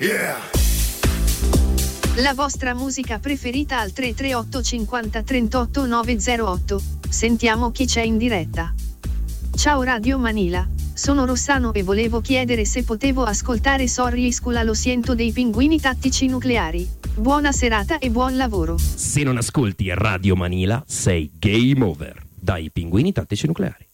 La vostra musica preferita al 338 50 38 908. Sentiamo chi c'è in diretta. Ciao Radio Manila, sono Rossano e volevo chiedere se potevo ascoltare Sorry Iscula lo siento dei Pinguini Tattici Nucleari. Buona serata e buon lavoro. Se non ascolti Radio Manila sei game over. Dai Pinguini Tattici Nucleari.